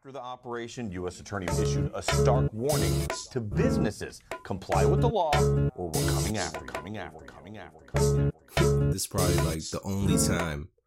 After the operation, U.S. attorneys issued a stark warning to businesses: comply with the law, or we're coming after. This is probably like the only time